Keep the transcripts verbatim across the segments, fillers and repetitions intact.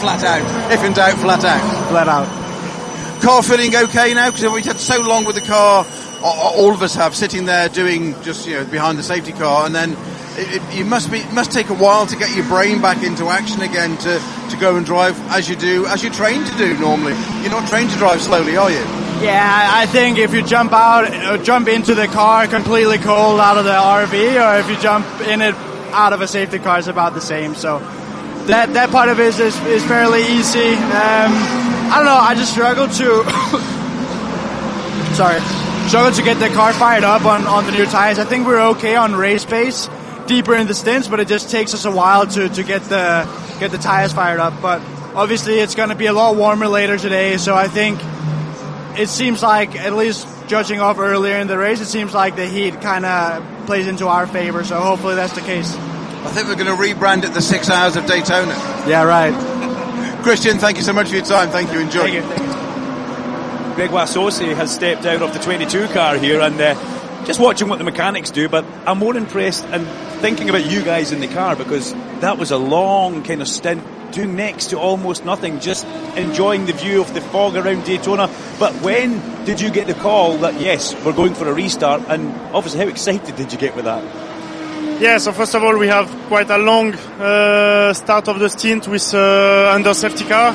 flat out? If in doubt, flat out. Flat out. Car feeling okay now? Because we've had so long with the car, all of us have, sitting there doing just, you know, behind the safety car, and then it, it, you must be, it must take a while to get your brain back into action again to, to go and drive as you do, as you're trained to do normally. You're not trained to drive slowly, are you? Yeah, I think if you jump out, uh, jump into the car completely cold out of the R V, or if you jump in it out of a safety car, it's about the same. So that that part of it is is fairly easy. Um, I don't know. I just struggle to, sorry, struggle to get the car fired up on on the new tires. I think we're okay on race pace, deeper in the stints, but it just takes us a while to to get the get the tires fired up. But obviously, it's going to be a lot warmer later today, so I think. It seems like, at least judging off earlier in the race, it seems like the heat kind of plays into our favor, so hopefully that's the case. I think we're going to rebrand it the six hours of Daytona. Yeah, right. Christian, thank you so much for your time. Thank you. Enjoy. Thank you. Thank you. Grégoire Saucy has stepped out of the twenty-two car here, and uh, just watching what the mechanics do, but I'm more impressed and thinking about you guys in the car, because that was a long kind of stint doing next to almost nothing, just enjoying the view of the fog around Daytona. But when did you get the call that, yes, we're going for a restart? And obviously, how excited did you get with that? Yeah, so first of all, we have quite a long uh, start of the stint with uh, under safety car.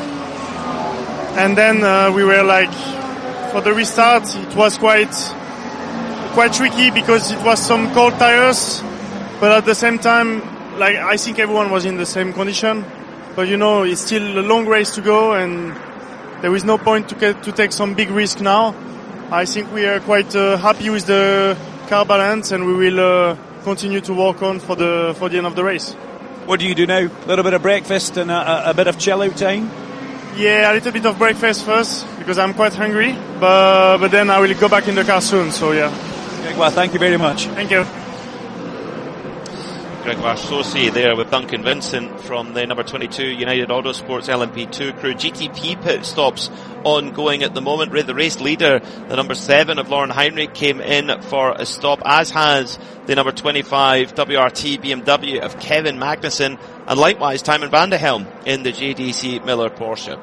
And then uh, we were like, for the restart, it was quite quite tricky because it was some cold tires. But at the same time, like I think everyone was in the same condition. But you know, it's still a long race to go, and there is no point to get, to take some big risk now. I think we are quite uh, happy with the car balance, and we will uh, continue to work on for the for the end of the race. What do you do now? A little bit of breakfast and a, a, a bit of chill out time? Yeah, a little bit of breakfast first because I'm quite hungry. But but then I will go back in the car soon. So yeah. Well, thank you very much. Thank you. Grégoire Saucy there with Duncan Vincent from the number twenty-two United Autosports L M P two crew. G T P pit stops ongoing at the moment. The race leader, the number seven of Lauren Heinrich, came in for a stop, as has the number twenty-five W R T B M W of Kevin Magnussen, and likewise Timon van der Helm in the J D C Miller Porsche.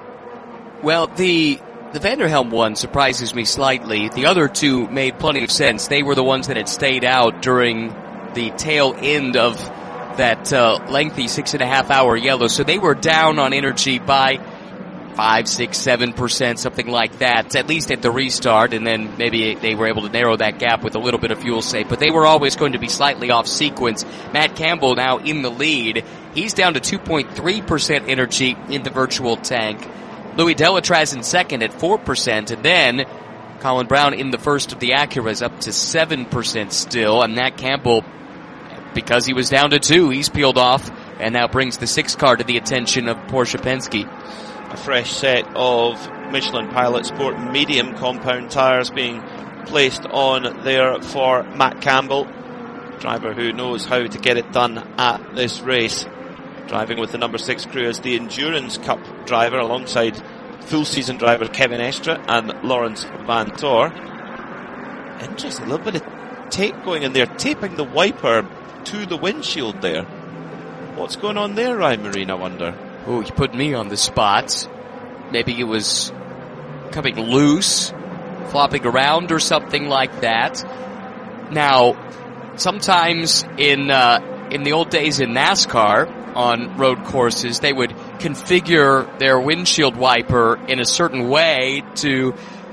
Well, the the Van der Helm one surprises me slightly. The other two made plenty of sense. They were the ones that had stayed out during the tail end of that uh, lengthy six and a half hour yellow. So they were down on energy by five, six, seven percent, something like that, at least at the restart, and then maybe they were able to narrow that gap with a little bit of fuel save. But they were always going to be slightly off sequence. Matt Campbell now in the lead. He's down to two point three percent energy in the virtual tank. Louis Delatraz in second at four percent, and then Colin Brown in the first of the Acuras up to seven percent still, and Matt Campbell, because he was down to two, he's peeled off and now brings the sixth car to the attention of Porsche Penske. A fresh set of Michelin Pilot Sport medium compound tyres being placed on there for Matt Campbell, driver who knows how to get it done at this race. Driving with the number six crew as the Endurance Cup driver alongside full season driver Kevin Estre and Lawrence Van Tor. Interesting, a little bit of tape going in there, taping the wiper to the windshield there. What's going on there, Ryan Marine, I wonder? Oh, you put me on the spot. Maybe it was coming loose, flopping around or something like that. Now, sometimes in uh, in the old days in NASCAR, on road courses, they would configure their windshield wiper in a certain way to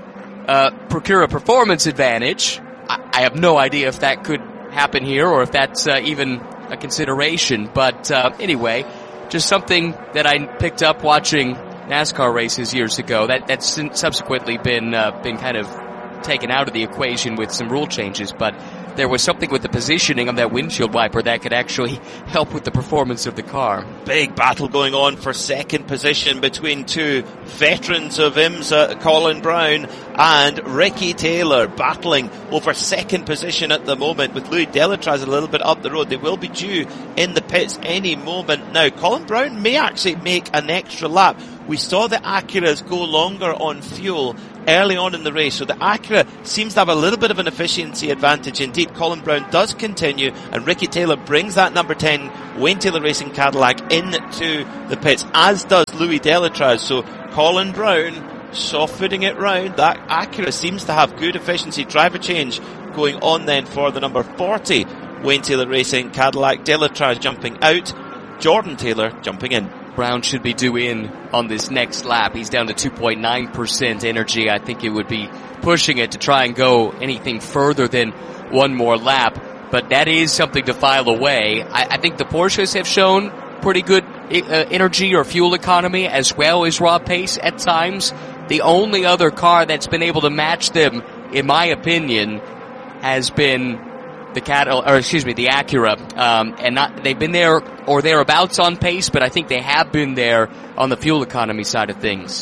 uh, procure a performance advantage. I, I have no idea if that could happen here or if that's uh, even a consideration. But uh, anyway, just something that I picked up watching NASCAR races years ago. That that's subsequently been uh, been kind of taken out of the equation with some rule changes, but there was something with the positioning of that windshield wiper that could actually help with the performance of the car. Big battle going on for second position between two veterans of IMSA, Colin Brown and Ricky Taylor battling over second position at the moment with Louis Delatraz a little bit up the road. They will be due in the pits any moment now. Colin Brown may actually make an extra lap. We saw the Acuras go longer on fuel early on in the race, so the Acura seems to have a little bit of an efficiency advantage indeed. Colin Brown does continue, and Ricky Taylor brings that number ten Wayne Taylor Racing Cadillac into the pits, as does Louis Delatraz. So Colin Brown soft-footing it round. That Acura seems to have good efficiency. Driver change going on then for the number forty Wayne Taylor Racing Cadillac. Delatraz jumping out, Jordan Taylor jumping in. Brown should be due in on this next lap. He's down to two point nine percent energy. I think it would be pushing it to try and go anything further than one more lap. But that is something to file away. I, I think the Porsches have shown pretty good uh, energy or fuel economy, as well as raw pace at times. The only other car that's been able to match them, in my opinion, has been the Cat, or excuse me, the Acura, um, and not they've been there or thereabouts on pace, but I think they have been there on the fuel economy side of things.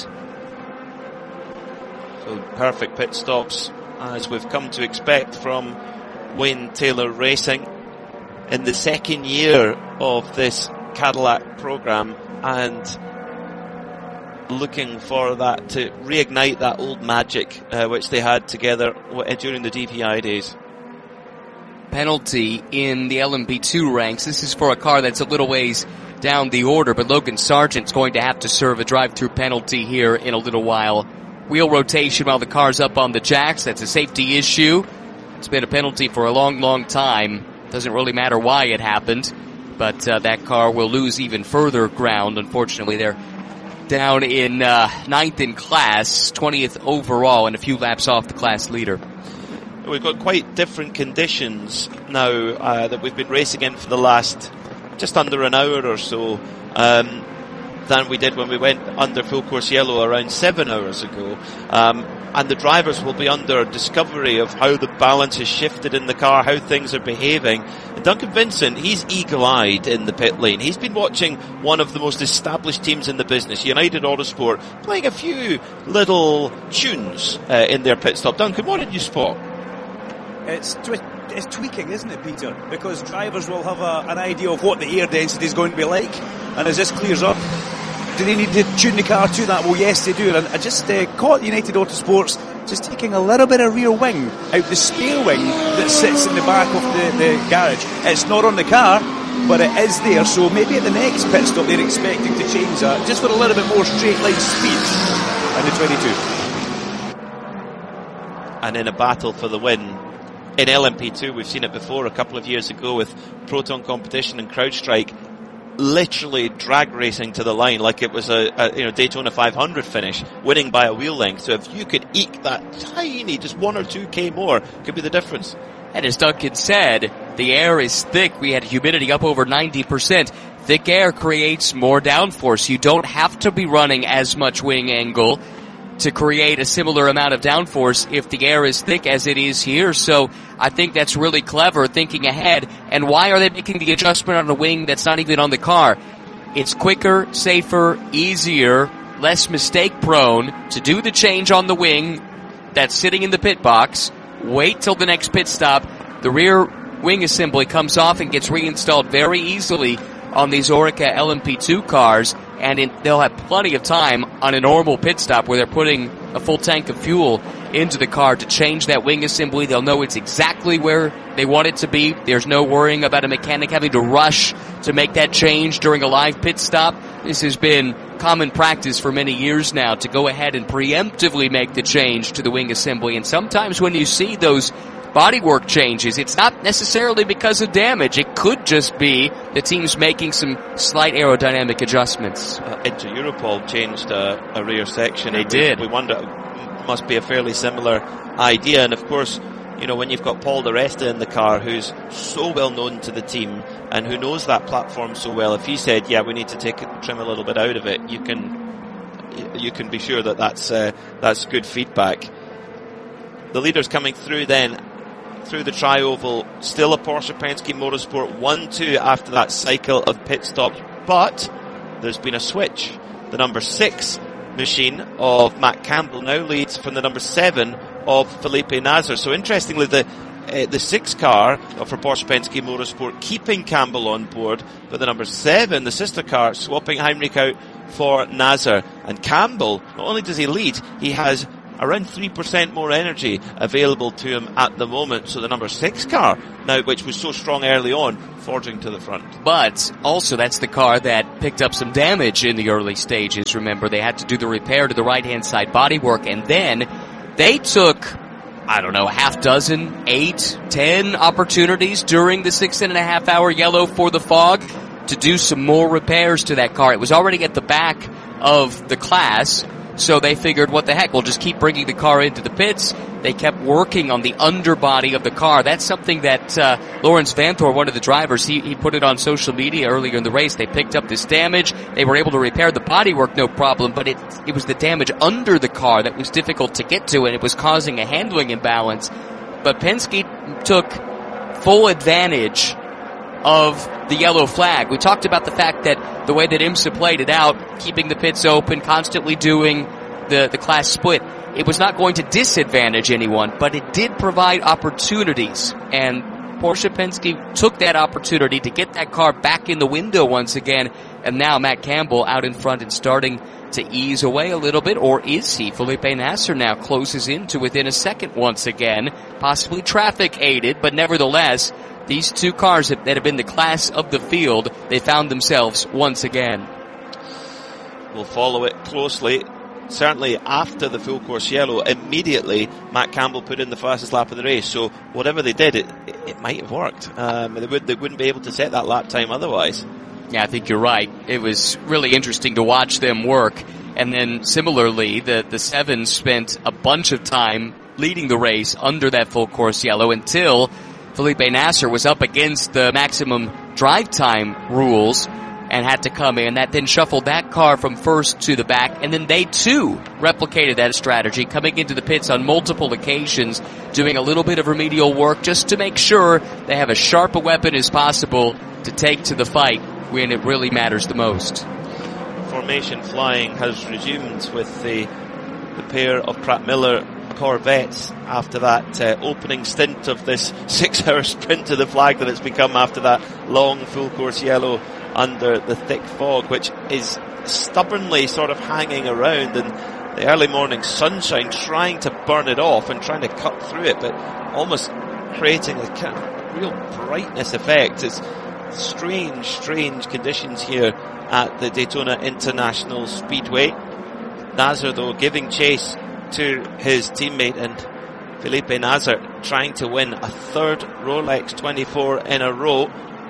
So perfect pit stops, as we've come to expect from Wayne Taylor Racing in the second year of this Cadillac program, and looking for that to reignite that old magic uh, which they had together during the D P I days. Penalty in the L M P two ranks. This is for a car that's a little ways down the order, but Logan Sargent's going to have to serve a drive-through penalty here in a little while. Wheel rotation while the car's up on the jacks. That's a safety issue. It's been a penalty for a long, long time. Doesn't really matter why it happened, but uh, that car will lose even further ground. Unfortunately, they're down in uh, ninth in class, twentieth overall, and a few laps off the class leader. We've got quite different conditions now uh, that we've been racing in for the last just under an hour or so um, than we did when we went under full course yellow around seven hours ago. Um, and the drivers will be under discovery of how the balance has shifted in the car, how things are behaving. And Duncan Vincent, he's eagle-eyed in the pit lane. He's been watching one of the most established teams in the business, United Autosport, playing a few little tunes uh, in their pit stop. Duncan, what did you spot? It's, twi- it's tweaking, isn't it, Peter? Because drivers will have a, an idea of what the air density is going to be like, and as this clears up, do they need to tune the car to that? Well, yes, they do. And I just uh, caught United Autosports just taking a little bit of rear wing out the spare wing that sits in the back of the, the garage. It's not on the car, but it is there, so maybe at the next pit stop they're expecting to change that, just for a little bit more straight line speed in the twenty-two. And in a battle for the win in L M P two, we've seen it before a couple of years ago with Proton Competition and CrowdStrike, literally drag racing to the line like it was a, a you know Daytona five hundred finish, winning by a wheel length. So if you could eke that tiny, just one or two K more, could be the difference. And as Duncan said, the air is thick. We had humidity up over ninety percent. Thick air creates more downforce. You don't have to be running as much wing angle to create a similar amount of downforce if the air is thick as it is here. So I think that's really clever, thinking ahead. And why are they making the adjustment on a wing that's not even on the car? It's quicker, safer, easier, less mistake prone to do the change on the wing that's sitting in the pit box. Wait till the next pit stop. The rear wing assembly comes off and gets reinstalled very easily on these Oreca L M P two cars, and in, they'll have plenty of time on a normal pit stop where they're putting a full tank of fuel into the car to change that wing assembly. They'll know it's exactly where they want it to be. There's no worrying about a mechanic having to rush to make that change during a live pit stop. This has been common practice for many years now, to go ahead and preemptively make the change to the wing assembly. And sometimes when you see those bodywork changes, it's not necessarily because of damage. It could just be the team's making some slight aerodynamic adjustments. Uh, Inter Europol changed uh, a rear section. They did. We, we wonder, it must be a fairly similar idea. And of course, you know, when you've got Paul Di Resta in the car, who's so well known to the team and who knows that platform so well, if he said, yeah, we need to take it, trim a little bit out of it, you can, you can be sure that that's, uh, that's good feedback. The leaders coming through then, through the tri-oval, still a Porsche Penske Motorsport one two after that cycle of pit stops, but there's been a switch. The number six machine of Matt Campbell now leads from the number seven of Felipe Nasr. So interestingly, the uh, the six car for Porsche Penske Motorsport keeping Campbell on board, but the number seven, the sister car, swapping Heinrich out for Nasr. And Campbell, not only does he lead, he has around three percent more energy available to him at the moment. So the number six car, now which was so strong early on, forging to the front. But also that's the car that picked up some damage in the early stages. Remember, they had to do the repair to the right-hand side bodywork, and then they took, I don't know, half dozen, eight, ten opportunities during the six and a half hour yellow for the fog to do some more repairs to that car. It was already at the back of the class, so they figured, what the heck, we'll just keep bringing the car into the pits. They kept working on the underbody of the car. That's something that uh, Lawrence Vanthor, one of the drivers, he, he put it on social media earlier in the race. They picked up this damage. They were able to repair the bodywork, no problem, but it, it was the damage under the car that was difficult to get to, and it was causing a handling imbalance. But Penske took full advantage of the yellow flag. We talked about the fact that the way that IMSA played it out, keeping the pits open, constantly doing the, the class split, it was not going to disadvantage anyone, but it did provide opportunities. And Porsche Penske took that opportunity to get that car back in the window once again. And now Matt Campbell out in front and starting to ease away a little bit. Or is he? Felipe Nasr now closes in to within a second once again. Possibly traffic aided, but nevertheless, these two cars that have been the class of the field, they found themselves once again. We'll follow it closely. Certainly after the full course yellow, immediately Matt Campbell put in the fastest lap of the race. So whatever they did, it, it, it might have worked. Um, they, would, they wouldn't be able to set that lap time otherwise. Yeah, I think you're right. It was really interesting to watch them work. And then similarly, the, the Sevens spent a bunch of time leading the race under that full course yellow until Felipe Nasr was up against the maximum drive time rules and had to come in. That then shuffled that car from first to the back, and then they too replicated that strategy, coming into the pits on multiple occasions, doing a little bit of remedial work just to make sure they have as sharp a weapon as possible to take to the fight when it really matters the most. Formation flying has resumed with the the pair of Pratt Miller Corvettes after that uh, opening stint of this six-hour sprint to the flag that it's become after that long full course yellow under the thick fog, which is stubbornly sort of hanging around, and the early morning sunshine trying to burn it off and trying to cut through it, but almost creating a kind of real brightness effect. It's strange, strange conditions here at the Daytona International Speedway. Nasr, though, giving chase to his teammate, and Felipe Nasr trying to win a third Rolex twenty-four in a row.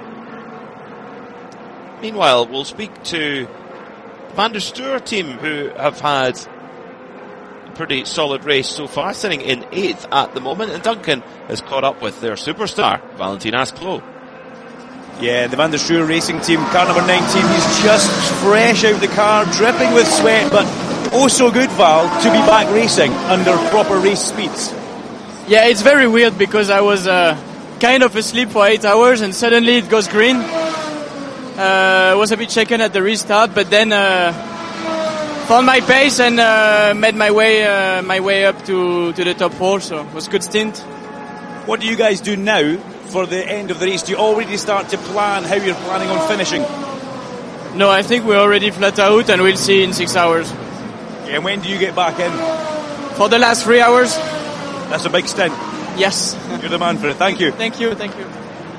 Meanwhile, we'll speak to Van der Steur team, who have had a pretty solid race so far, sitting in eighth at the moment, and Duncan has caught up with their superstar, Valentin Asclot. Yeah, the Van der Steur racing team, car number nineteen, he's just fresh out the car, dripping with sweat, but oh so good, Val, to be back racing under proper race speeds. Yeah, it's very weird because I was uh, kind of asleep for eight hours and suddenly it goes green. I uh, was a bit shaken at the restart, but then uh, found my pace and uh, made my way uh, my way up to, to the top four, so it was a good stint. What do you guys do now for the end of the race? Do you already start to plan how you're planning on finishing? No, I think we're already flat out and we'll see in six hours. Yeah, and when do you get back in? For the last three hours. That's a big stint. Yes. You're the man for it. Thank you. Thank you, thank you.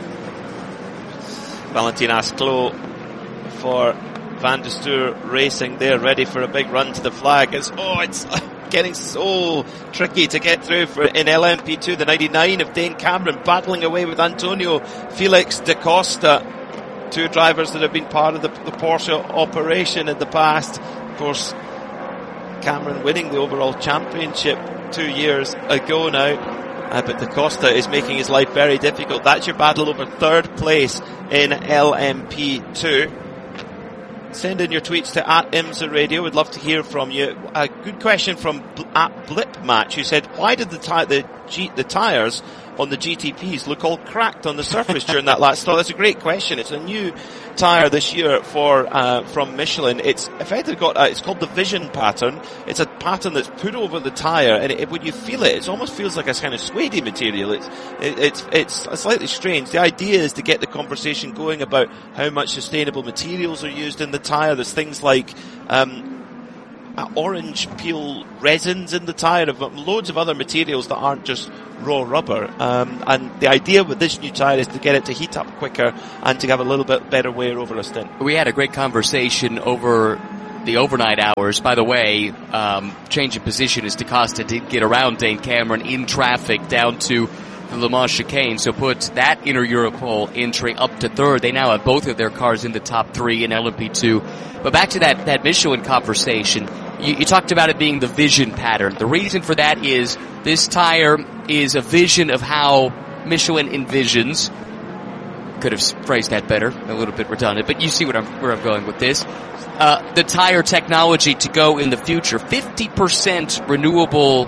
Valentin Asclot for Van der Steur Racing there, ready for a big run to the flag. It's, oh, it's getting so tricky to get through for in L M P two. The ninety-nine of Dane Cameron battling away with Antonio Felix da Costa, two drivers that have been part of the, the Porsche operation in the past. Of course, Cameron winning the overall championship two years ago now. Uh, but Da Costa is making his life very difficult. That's your battle over third place in L M P two. Send in your tweets to at IMSA Radio. We'd love to hear from you. A good question from at Blip Match, who said, why did the, ti- the, G- the tyres on the G T Ps look all cracked on the surface during that last stop? That's a great question. It's a new tyre this year for uh, from Michelin. It's effectively got a, it's called the Vision pattern. It's a pattern that's put over the tyre, and it, it, when you feel it, it almost feels like a kind of suede material. It's it, it's it's slightly strange. The idea is to get the conversation going about how much sustainable materials are used in the tyre. There's things like um, Uh, orange peel resins in the tyre, of loads of other materials that aren't just raw rubber. Um, and the idea with this new tyre is to get it to heat up quicker and to have a little bit better wear over a stint. We had a great conversation over the overnight hours. By the way, um, change of position as DaCosta did get around Dane Cameron in traffic down to the Le Mans chicane, so put that Inter Europol entry up to third. They now have both of their cars in the top three in L M P two. But back to that, that Michelin conversation, you, you talked about it being the vision pattern. The reason for that is this tire is a vision of how Michelin envisions. Could have phrased that better, a little bit redundant, but you see what I'm, where I'm going with this. Uh, the tire technology to go in the future, fifty percent renewable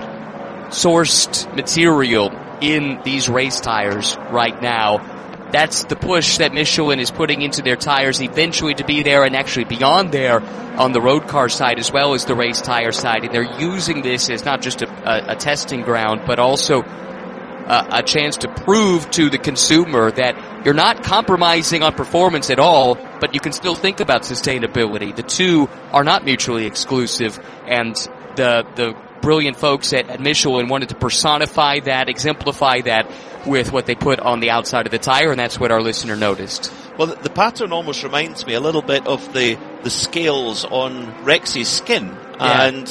sourced material in these race tires right now. That's the push that Michelin is putting into their tires eventually to be there and actually beyond there on the road car side as well as the race tire side. And they're using this as not just a, a, a testing ground, but also a, a chance to prove to the consumer that you're not compromising on performance at all, but you can still think about sustainability. The two are not mutually exclusive, and the the brilliant folks at, at Michelin wanted to personify that, exemplify that with what they put on the outside of the tire, and that's what our listener noticed. Well, the, the pattern almost reminds me a little bit of the, the scales on Rex's skin. Yeah. And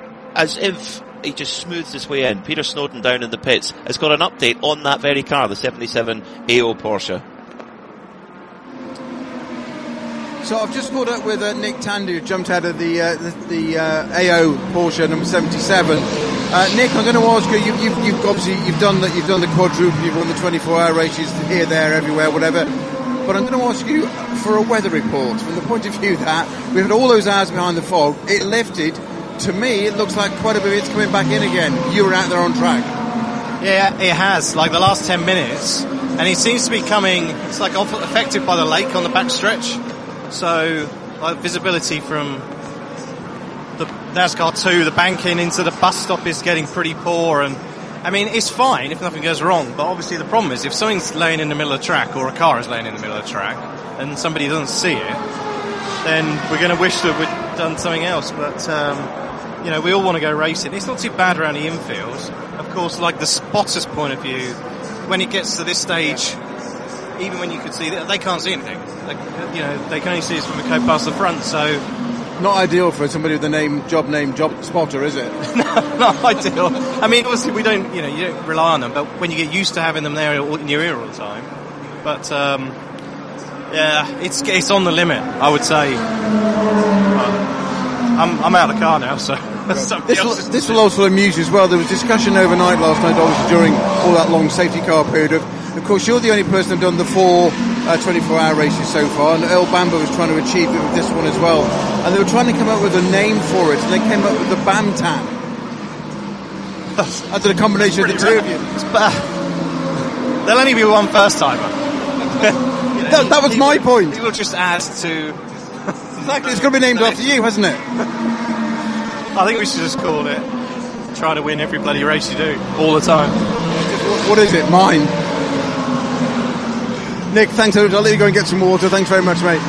as if he just smooths his way in, Peter Snowden down in the pits has got an update on that very car, the seventy-seven A O Porsche. So I've just caught up with uh, Nick Tandy, who jumped out of the uh, the, the uh, A O Porsche number seventy-seven. Uh, Nick, I'm going to ask you. you you've, you've obviously you've done the you've done the quadruple, you've won the twenty-four hour races here, there, everywhere, whatever. But I'm going to ask you for a weather report from the point of view that we've had all those hours behind the fog. It lifted. To me, it looks like quite a bit of it's coming back in again. You were out there on track. Yeah, it has. Like the last ten minutes, and it seems to be coming. It's like affected by the lake on the back stretch. So, like, visibility from the NASCAR two, the banking into the bus stop is getting pretty poor. And I mean, it's fine if nothing goes wrong, but obviously the problem is if something's laying in the middle of the track, or a car is laying in the middle of the track, and somebody doesn't see it, then we're going to wish that we'd done something else. But um, you know, we all want to go racing. It's not too bad around the infield. Of course, like the spotter's point of view, when it gets to this stage, even when you could see, they can't see anything. They, you know, they can only see us when we go past the front. So, not ideal for somebody with the name, job name, job spotter, is it? no, not ideal. I mean, obviously we don't, you know, you don't rely on them, but when you get used to having them there in your ear all the time, but um, yeah, it's it's on the limit, I would say. I'm I'm out of the car now, so. This will, this will also amuse you as well. There was discussion overnight last night, obviously during all that long safety car period. Of, of course, you're the only person who's done the four uh, twenty-four hour races so far, and Earl Bamber was trying to achieve it with this one as well. And they were trying to come up with a name for it, and they came up with the Bamtan. That's a combination of the two of you. There'll only be one first timer. you know, that, that was my will, point. It will just add to. Exactly, it's going to be named after you, hasn't it? I think we should just call it try to win every bloody race you do, all the time. What is it? Mine. Nick, thanks. I'll let you go and get some water. Thanks very much, mate.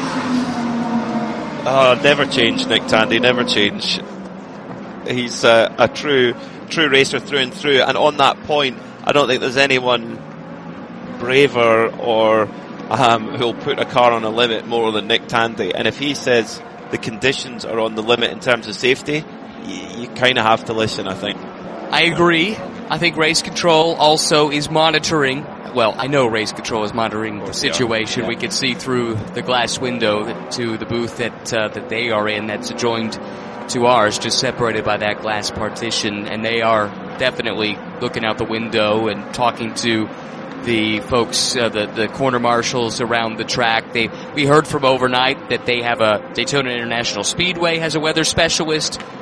Oh, never change, Nick Tandy, never change. He's uh, a true true racer through and through, and on that point, I don't think there's anyone braver or um, who'll put a car on a limit more than Nick Tandy. And if he says the conditions are on the limit in terms of safety, you, you kind of have to listen, I think. I agree. I think race control also is monitoring. Well, I know race control is monitoring the situation. Yeah. We can see through the glass window to the booth that uh, that they are in, that's adjoined to ours, just separated by that glass partition, and they are definitely looking out the window and talking to the folks, uh, the, the corner marshals around the track. They, we heard from overnight that they have a Daytona International Speedway has a weather specialist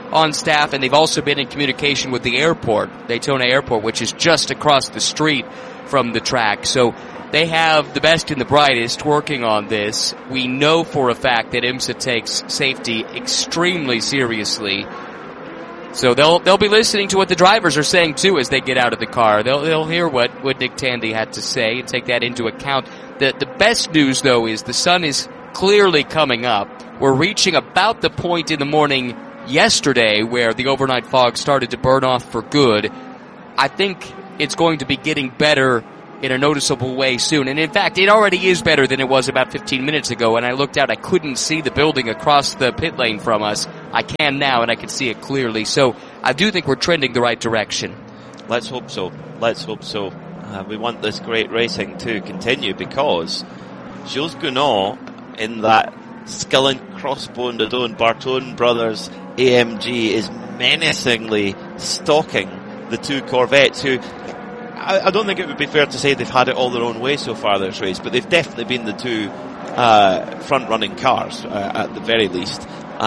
on staff, and they've also been in communication with the airport, Daytona Airport, which is just across the street from the track. So they have the best and the brightest working on this. We know for a fact that IMSA takes safety extremely seriously. So they'll they'll be listening to what the drivers are saying too as they get out of the car. They'll they'll hear what, what Nick Tandy had to say and take that into account. The the best news though is the sun is clearly coming up. We're reaching about the point in the morning yesterday where the overnight fog started to burn off for good. I think it's going to be getting better in a noticeable way soon. And in fact, it already is better than it was about fifteen minutes ago. And I looked out, I couldn't see the building across the pit lane from us. I can now, and I can see it clearly. So I do think we're trending the right direction. Let's hope so. Let's hope so. Uh, we want this great racing to continue because Jules Gounod in that Skilling Crossbone Dodone Bartone Brothers A M G is menacingly stalking the two Corvettes who I, I don't think it would be fair to say they've had it all their own way so far this race, but they've definitely been the two uh, front-running cars uh, at the very least.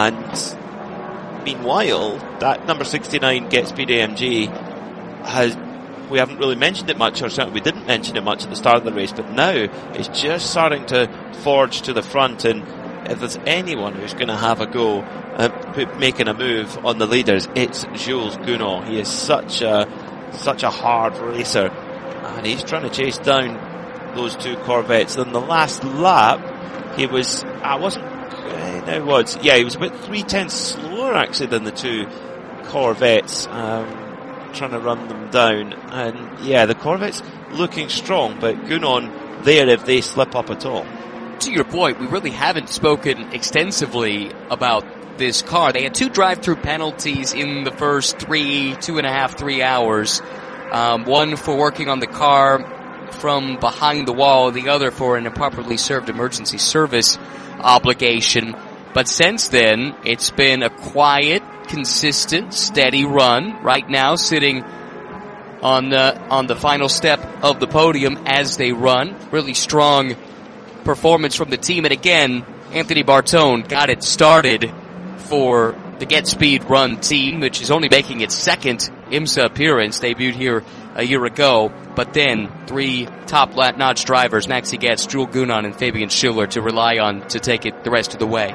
And meanwhile, that number sixty-nine Get Speed A M G has, we haven't really mentioned it much, or certainly we didn't mention it much at the start of the race, but now it's just starting to forge to the front. And if there's anyone who's going to have a go at making a move on the leaders, it's Jules Gounod. He is such a such a hard racer, and he's trying to chase down those two Corvettes. In the last lap, he was, I wasn't, uh, no, was, yeah, he was about three tenths slower actually than the two Corvettes, um, trying to run them down. And yeah, the Corvettes looking strong, but Gounod there if they slip up at all. To your point, we really haven't spoken extensively about this car. They had two drive-through penalties in the first three, two and a half, three hours. Um, one for working on the car from behind the wall, the other for an improperly served emergency service obligation. But since then, it's been a quiet, consistent, steady run. Right now, sitting on the on the final step of the podium as they run. Really strong performance from the team. And again, Anthony Bartone got it started for the Get Speed Run team, which is only making its second IMSA appearance, debuted here a year ago. But then three top-notch drivers, Maxi Getz, Jules Gounod, and Fabian Schiller, to rely on to take it the rest of the way.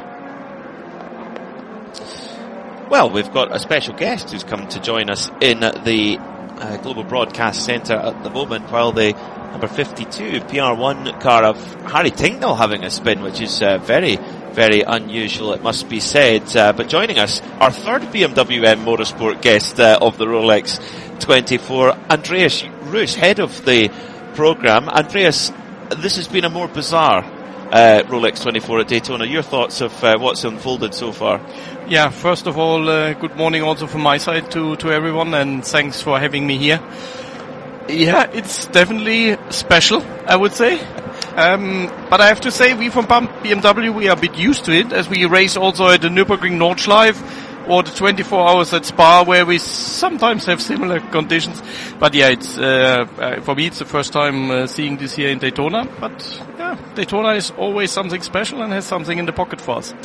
Well, we've got a special guest who's come to join us in the uh, Global Broadcast Centre at the moment, while the number fifty-two P R one car of Harry Tincknell having a spin, which is uh, very, very unusual, it must be said. Uh, but joining us, our third B M W M Motorsport guest uh, of the Rolex twenty-four, Andreas Roos, head of the programme. Andreas, this has been a more bizarre uh, Rolex twenty-four at Daytona. Your thoughts of uh, what's unfolded so far? Yeah, first of all, uh, good morning also from my side to, to everyone, and thanks for having me here. Yeah, it's definitely special, I would say. Um, but I have to say, we from B M W, we are a bit used to it, as we race also at the Nürburgring Nordschleife or the twenty-four hours at Spa, where we sometimes have similar conditions. But yeah, it's uh, uh, for me, it's the first time uh, seeing this here in Daytona. But yeah, Daytona is always something special and has something in the pocket for us.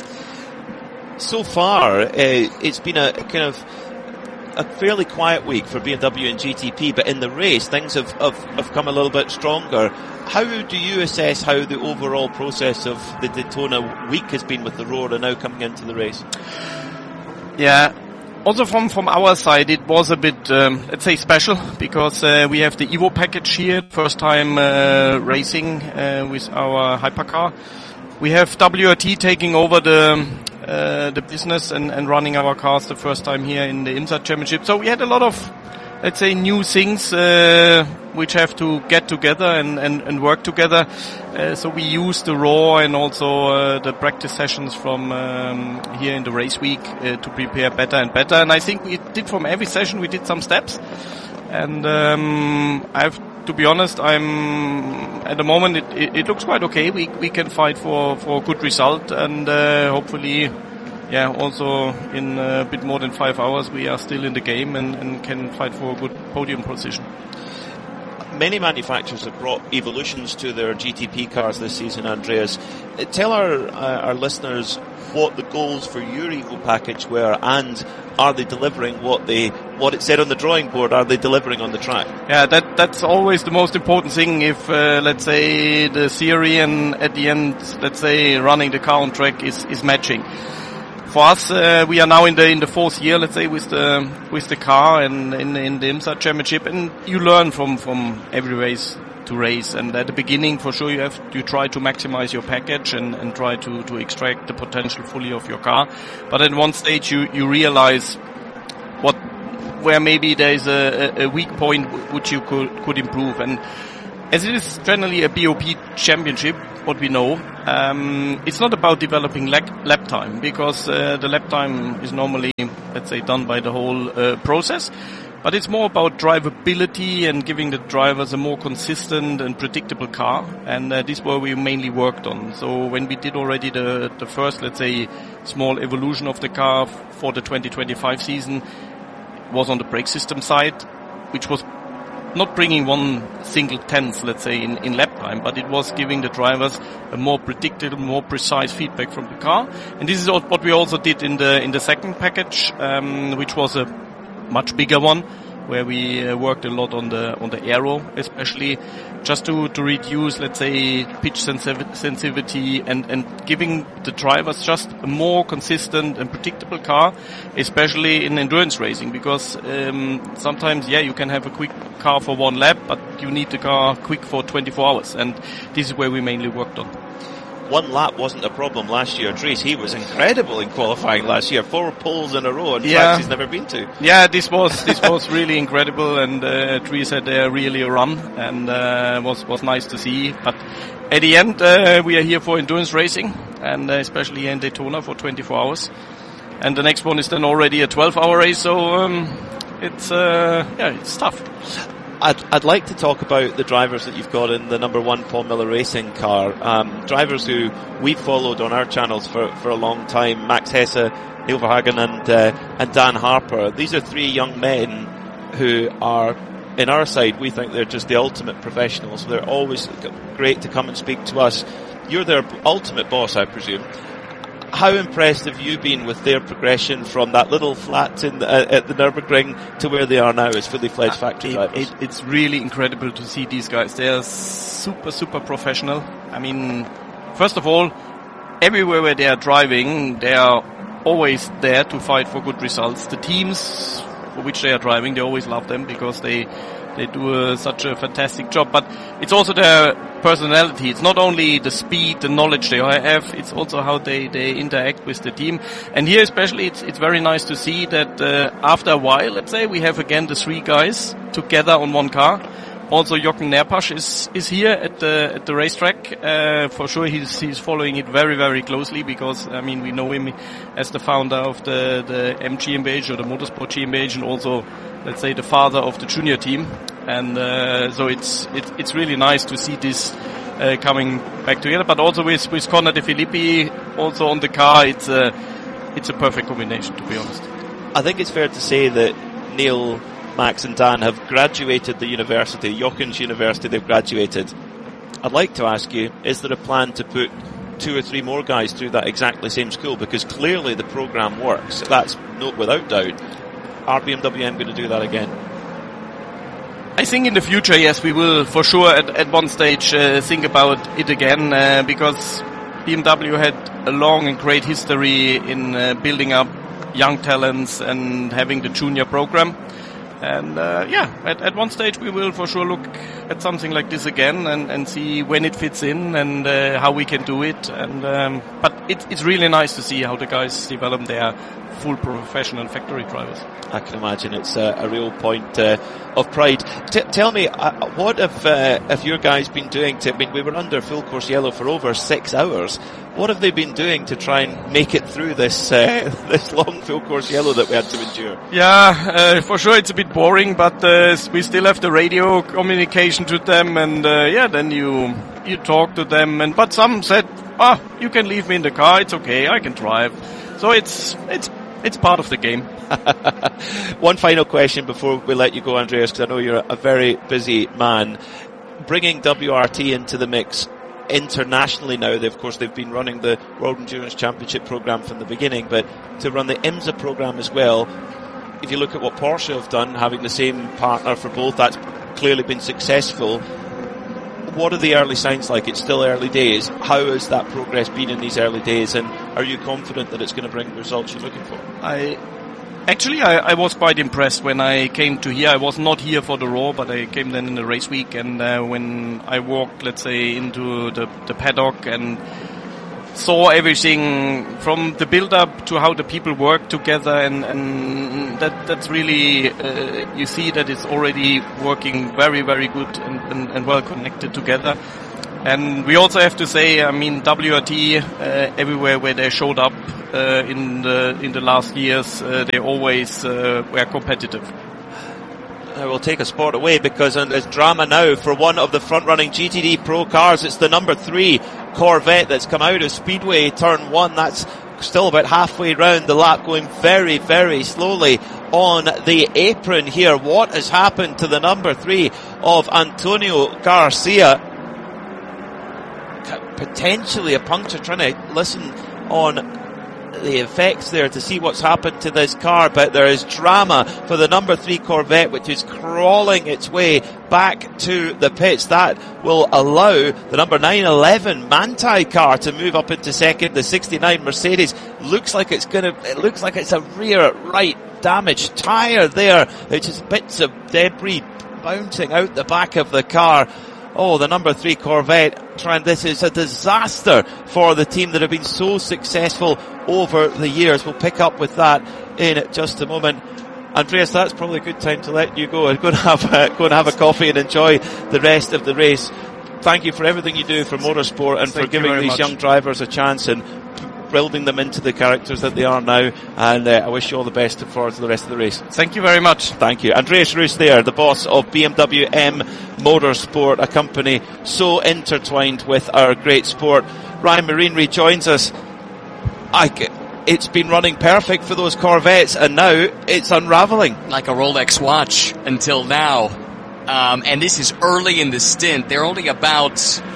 So far, uh, it's been a kind of a fairly quiet week for B M W and G T P, but in the race, things have, have, have come a little bit stronger. How do you assess how the overall process of the Daytona week has been with the Roar and now coming into the race? Yeah, also from, from our side, it was a bit, um, let's say, special, because uh, we have the Evo package here, first time uh, racing uh, with our hypercar. We have W R T taking over the uh, the business and, and running our cars the first time here in the IMSA Championship. So we had a lot of, let's say, new things uh, which have to get together and, and, and work together. Uh, so we used the Raw and also uh, the practice sessions from um, here in the race week uh, to prepare better and better. And I think we did from every session, we did some steps. And um, I've to be honest, I'm at the moment it, it, it looks quite okay. We we can fight for, for a good result, and uh, hopefully, yeah, also in a bit more than five hours we are still in the game and, and can fight for a good podium position. Many manufacturers have brought evolutions to their G T P cars this season, Andreas. Tell our uh, our listeners what the goals for your Evo package were, and are they delivering what they what it said on the drawing board? Are they delivering on the track? Yeah, that that's always the most important thing. If uh, let's say the theory and at the end, let's say running the car on track is is matching. For us, uh, we are now in the in the fourth year, let's say, with the with the car and in in the IMSA Championship, and you learn from from every race to race. And at the beginning, for sure, you have you try to maximize your package and and try to to extract the potential fully of your car. But at one stage, you you realize what where maybe there is a, a weak point which you could could improve. And as it is generally a B O P championship, what we know, um, it's not about developing lap, lap time, because uh, the lap time is normally, let's say, done by the whole uh, process. But it's more about drivability and giving the drivers a more consistent and predictable car. And uh, this is where we mainly worked on. So when we did already the, the first, let's say, small evolution of the car for the twenty twenty-five season, was on the brake system side, which was not bringing one single tenth, let's say, in, in lap time, but it was giving the drivers a more predictable, more precise feedback from the car. And this is what we also did in the in the second package, um, which was a much bigger one, where we uh, worked a lot on the on the aero, especially just to to reduce, let's say, pitch sensiv- sensitivity and and giving the drivers just a more consistent and predictable car, especially in endurance racing, because um, sometimes, yeah, you can have a quick car for one lap, but you need the car quick for twenty-four hours, and this is where we mainly worked on. One lap wasn't a problem last year. Dries, he was incredible in qualifying last year. Four poles in a row on yeah. tracks he's never been to. Yeah, this was this was really incredible, and uh, Dries had uh, really a run, and uh, was was nice to see. But at the end, uh, we are here for endurance racing, and uh, especially in Daytona for twenty-four hours. And the next one is then already a twelve-hour race, so um, it's uh, yeah, it's tough. I'd, I'd like to talk about the drivers that you've got in the number one Paul Miller Racing car. Um, drivers who we've followed on our channels for, for a long time. Max Hesse, Neil Verhagen and, uh, and Dan Harper. These are three young men who are, in our side, we think they're just the ultimate professionals. They're always great to come and speak to us. You're their ultimate boss, I presume. How impressed have you been with their progression from that little flat in the, uh, at the Nürburgring to where they are now as fully fledged factory it, drivers? It, it's really incredible to see these guys. They are super, super professional. I mean, first of all, everywhere where they are driving, they are always there to fight for good results. The teams for which they are driving, they always love them because they they do uh, such a fantastic job. But it's also their personality. It's not only the speed, the knowledge they have, it's also how they, they interact with the team. And here especially, it's it's very nice to see that uh, after a while, let's say, we have again the three guys together on one car. Also, Jochen Nerpasch is is here at the at the racetrack. Uh, for sure, he's he's following it very very closely because I mean we know him as the founder of the the M GmbH or the Motorsport GmbH, and also, let's say, the father of the junior team. And uh, so it's it's it's really nice to see this uh, coming back together. But also with with Conor De Filippi also on the car, it's a it's a perfect combination, to be honest. I think it's fair to say that Neil, Max and Dan have graduated the university, Jochen's university, they've graduated. I'd like to ask you, is there a plan to put two or three more guys through that exactly same school? Because clearly the programme works. That's no, without doubt. Are B M W M going to do that again? I think in the future, yes, we will for sure at, at one stage uh, think about it again, uh, because B M W had a long and great history in uh, building up young talents and having the junior program. And uh, yeah, at, at one stage we will for sure look at something like this again and, and see when it fits in and uh, how we can do it. And um, but it, it's really nice to see how the guys develop their full professional factory drivers. I can imagine it's a, a real point uh, of pride. T- tell me, uh, what have uh, have your guys been doing to? I mean, we were under full course yellow for over six hours. What have they been doing to try and make it through this uh, this long full course yellow that we had to endure? Yeah, uh, for sure it's a bit boring, but uh, we still have the radio communication to them, and uh, yeah, then you you talk to them. And but some said, "Ah, you can leave me in the car. It's okay. I can drive." So it's it's it's part of the game. One final question before we let you go, Andreas, because I know you're a very busy man. Bringing W R T into the mix, internationally now. They, of course, they've been running the World Endurance Championship program from the beginning, but to run the IMSA program as well, if you look at what Porsche have done, having the same partner for both, that's clearly been successful. What are the early signs like? It's still early days. How has that progress been in these early days, and are you confident that it's going to bring the results you're looking for? I Actually, I, I was quite impressed when I came to here. I was not here for the Raw, but I came then in the race week, and uh, when I walked, let's say, into the, the paddock and saw everything from the build-up to how the people work together, and, and that that's really, uh, you see that it's already working very, very good and, and, and well connected together. And we also have to say, I mean, W R T, uh, everywhere where they showed up uh, in the in the last years, uh, they always uh, were competitive. I will take a spot away because there's drama now for one of the front-running G T D Pro cars. It's the number three Corvette that's come out of Speedway turn one. That's still about halfway round the lap, going very, very slowly on the apron here. What has happened to the number three of Antonio Garcia? Potentially a puncture. Trying to listen on the effects there to see what's happened to this car, but there is drama for the number three Corvette, which is crawling its way back to the pits. That will allow the number nine eleven Manthey car to move up into second. The sixty-nine Mercedes looks like it's gonna, it looks like it's a rear right damaged tyre there. It's just bits of debris bouncing out the back of the car. Oh, the number three Corvette trying, this is a disaster for the team that have been so successful over the years. We'll pick up with that in just a moment. Andreas, that's probably a good time to let you go and go and have a, go and have a coffee and enjoy the rest of the race. Thank you for everything you do for motorsport and Thank for giving these much. young drivers a chance and building them into the characters that they are now, and uh, I wish you all the best for the rest of the race. Thank you very much. Thank you. Andreas Roos there, the boss of B M W M Motorsport, a company so intertwined with our great sport. Ryan Marine rejoins us. I, it's been running perfect for those Corvettes, and now it's unraveling. Like a Rolex watch until now. Um, and this is early in the stint. They're only about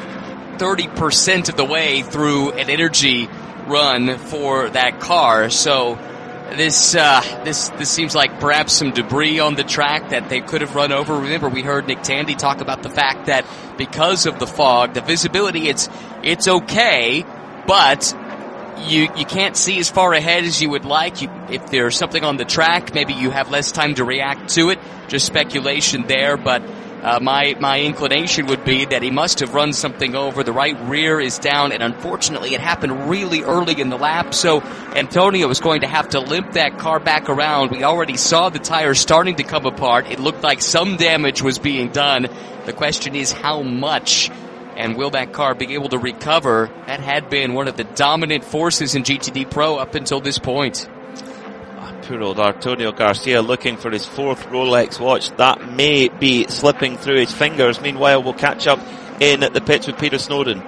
thirty percent of the way through an energy run for that car, so this uh this this seems like perhaps some debris on the track that they could have run over. Remember, we heard Nick Tandy talk about the fact that because of the fog, the visibility, it's it's okay, but you you can't see as far ahead as you would like. You, if there's something on the track, maybe you have less time to react to it. Just speculation there, but Uh, my, my inclination would be that he must have run something over. The right rear is down, and unfortunately it happened really early in the lap, so Antonio was going to have to limp that car back around. We already saw the tires starting to come apart. It looked like some damage was being done. The question is how much, and will that car be able to recover? That had been one of the dominant forces in G T D Pro up until this point. Poor old Antonio Garcia looking for his fourth Rolex watch. That may be slipping through his fingers. Meanwhile, we'll catch up in the pits with Peter Snowden.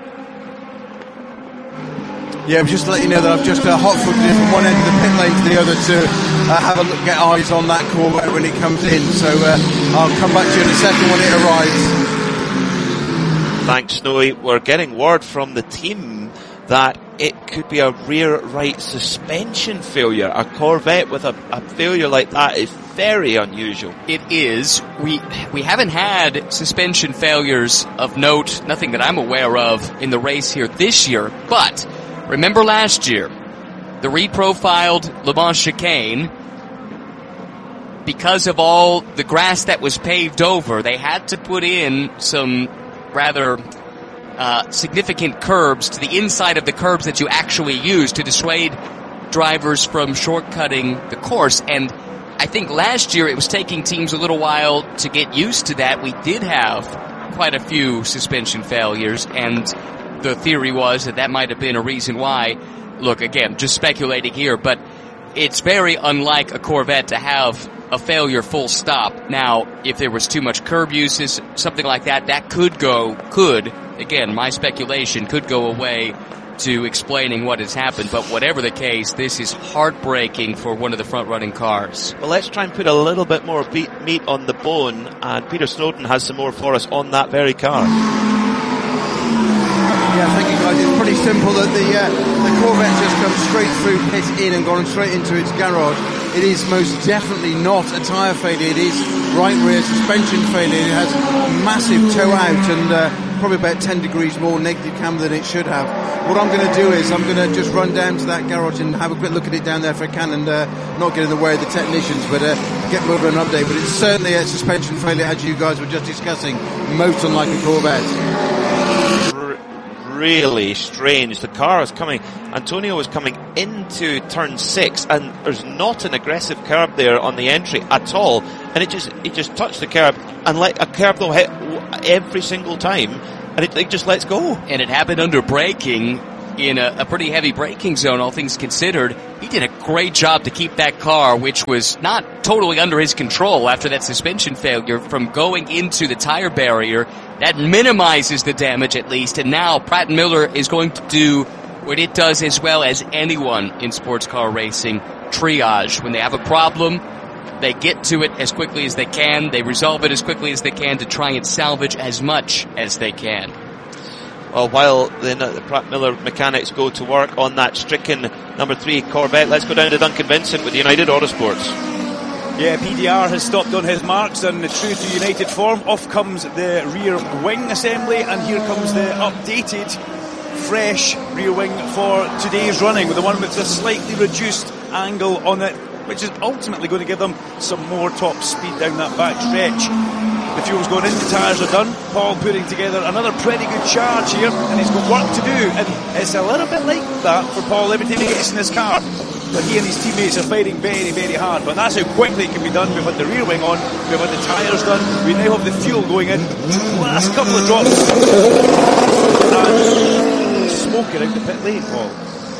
Yeah, just to let you know that I've just uh, hot-footed it from one end of the pit lane to the other to uh, have a look, get eyes on that Corvette when it comes in. So uh, I'll come back to you in a second when it arrives. Thanks, Snowy. We're getting word from the team that it could be a rear right suspension failure. A Corvette with a, a failure like that is very unusual. It is. We we haven't had suspension failures of note, nothing that I'm aware of in the race here this year. But remember last year, the reprofiled Le Mans chicane, because of all the grass that was paved over, they had to put in some rather Uh, significant curbs to the inside of the curbs that you actually use to dissuade drivers from shortcutting the course. And I think last year it was taking teams a little while to get used to that. We did have quite a few suspension failures, and the theory was that that might have been a reason why. Look, again, just speculating here, but it's very unlike a Corvette to have a failure full stop. Now, if there was too much curb uses, something like that, that could go, could, again, my speculation, could go away to explaining what has happened. But whatever the case, this is heartbreaking for one of the front-running cars. Well, let's try and put a little bit more beat, meat on the bone, and Peter Snowden has some more for us on that very car. Yeah, thank you guys. It's pretty simple that the uh, the Corvette just comes straight through pit in and gone straight into its garage. It is most definitely not a tyre failure. It is right rear suspension failure. It has massive toe out and uh, probably about ten degrees more negative camber than it should have. What I'm going to do is I'm going to just run down to that garage and have a quick look at it down there if I can, and uh, not get in the way of the technicians, but uh, get more of an update. But it's certainly a suspension failure, as you guys were just discussing, most unlike a Corvette. Really strange. The car is coming, Antonio was coming into turn six, and there's not an aggressive curb there on the entry at all, and it just it just touched the curb, and like a curb they'll hit every single time, and it, it just lets go. And it happened under braking in a, a pretty heavy braking zone, all things considered. He did a great job to keep that car, which was not totally under his control after that suspension failure, from going into the tire barrier. That minimizes the damage at least, and now Pratt and Miller is going to do what it does as well as anyone in sports car racing: triage. When they have a problem, they get to it as quickly as they can, they resolve it as quickly as they can to try and salvage as much as they can. Well, while the, the Pratt Miller mechanics go to work on that stricken number three Corvette, let's go down to Duncan Vincent with United Autosports. Yeah, P D R has stopped on his marks, and true to United form, off comes the rear wing assembly, and here comes the updated, fresh rear wing for today's running, with the one with a slightly reduced angle on it, which is ultimately going to give them some more top speed down that back stretch. The fuel's going in, the tyres are done. Paul putting together another pretty good charge here, and he's got work to do, and it's a little bit like that for Paul every time he gets in his car. But he and his teammates are fighting very, very hard. But that's how quickly it can be done. We've had the rear wing on, we've had the tyres done, we now have the fuel going in. Last couple of drops. And smoking out the pit lane, Paul.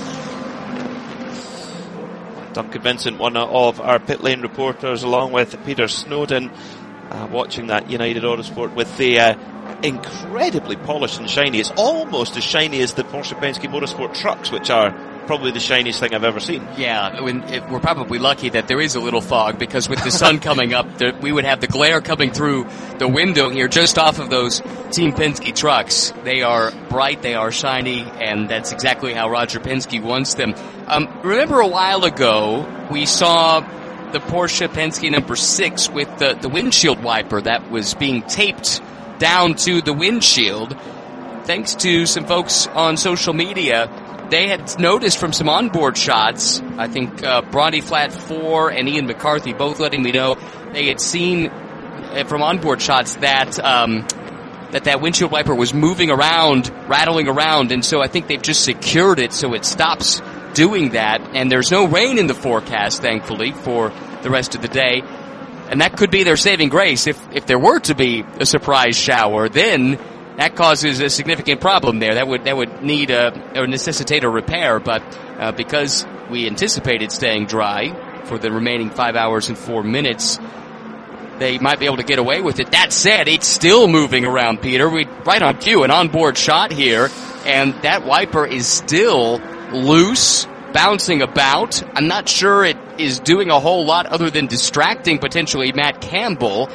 Duncan Vincent, one of our pit lane reporters, along with Peter Snowden, uh, watching that United Autosport with the uh, incredibly polished and shiny. It's almost as shiny as the Porsche Penske Motorsport trucks, which are probably the shiniest thing I've ever seen. Yeah, when, if we're probably lucky that there is a little fog, because with the sun coming up, the, we would have the glare coming through the window here just off of those Team Penske trucks. They are bright, they are shiny, and that's exactly how Roger Penske wants them. Um, remember a while ago, we saw the Porsche Penske number six with the, the windshield wiper that was being taped down to the windshield. Thanks to some folks on social media, they had noticed from some onboard shots, I think uh, Bronny Flat four and Ian McCarthy both letting me know, they had seen uh, from onboard shots that um, that that windshield wiper was moving around, rattling around, and so I think they've just secured it so it stops doing that. And there's no rain in the forecast, thankfully, for the rest of the day. And that could be their saving grace. If if there were to be a surprise shower, then that causes a significant problem there. That would that would need a or necessitate a repair. But uh, because we anticipated staying dry for the remaining five hours and four minutes, they might be able to get away with it. That said, it's still moving around, Peter. We right on cue, an onboard shot here, and that wiper is still loose, bouncing about. I'm not sure it is doing a whole lot other than distracting potentially Matt Campbell,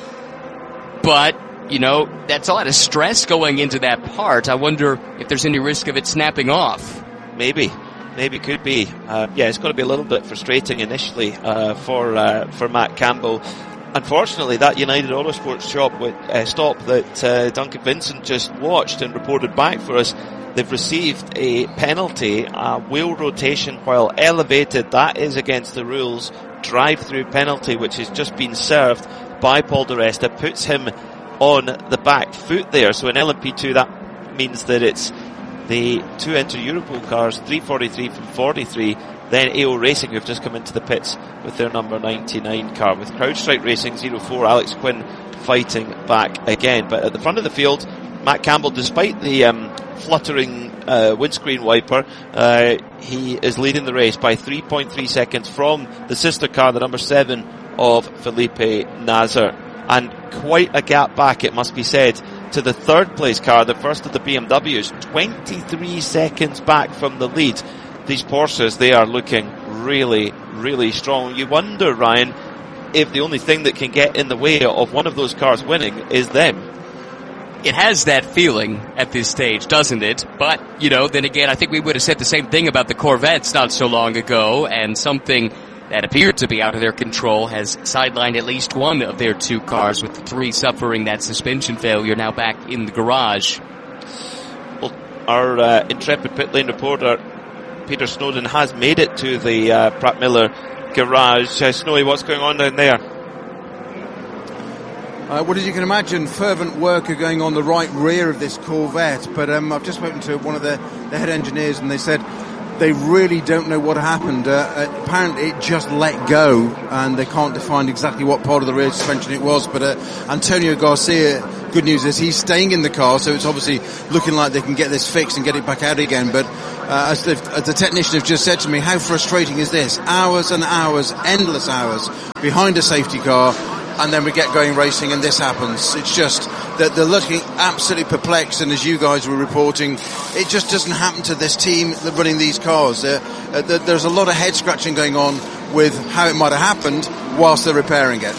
but you know, that's a lot of stress going into that part. I wonder if there's any risk of it snapping off. Maybe. Maybe could be. Uh, yeah, it's going to be a little bit frustrating initially uh, for uh, for Matt Campbell. Unfortunately, that United Autosports shop with, uh, stop that uh, Duncan Vincent just watched and reported back for us, they've received a penalty, a wheel rotation while elevated. That is against the rules. Drive-through penalty, which has just been served by Paul di Resta, puts him on the back foot there. So in L M P two, that means that it's the two Enter Europol cars, three forty-three from forty-three, then A O Racing, who've just come into the pits with their number ninety-nine car, with CrowdStrike Racing zero four, Alex Quinn fighting back again. But at the front of the field, Matt Campbell, despite the um, fluttering uh, windscreen wiper, uh, he is leading the race by three point three seconds from the sister car, the number seven of Felipe Nasr. And quite a gap back, it must be said, to the third place car, the first of the B M Ws, twenty-three seconds back from the lead. These Porsches, they are looking really, really strong. You wonder, Ryan, if the only thing that can get in the way of one of those cars winning is them. It has that feeling at this stage, doesn't it? But, you know, then again, I think we would have said the same thing about the Corvettes not so long ago, and something that appeared to be out of their control has sidelined at least one of their two cars, with the three suffering that suspension failure now back in the garage. Well, our uh, intrepid pit lane reporter, Peter Snowden, has made it to the uh, Pratt Miller garage. Uh, Snowy, what's going on down there? Uh, well, as you can imagine, fervent work are going on the right rear of this Corvette, but um, I've just spoken to one of the, the head engineers, and they said they really don't know what happened. Uh, apparently it just let go, and they can't define exactly what part of the rear suspension it was, but uh, Antonio Garcia, good news is he's staying in the car, so it's obviously looking like they can get this fixed and get it back out again. But uh, as, as the technician have just said to me, how frustrating is this? Hours and hours, endless hours behind a safety car, and then we get going racing and this happens. It's just that they're looking absolutely perplexed, and as you guys were reporting, it just doesn't happen to this team that running these cars. Uh, uh, there's a lot of head scratching going on with how it might have happened whilst they're repairing it.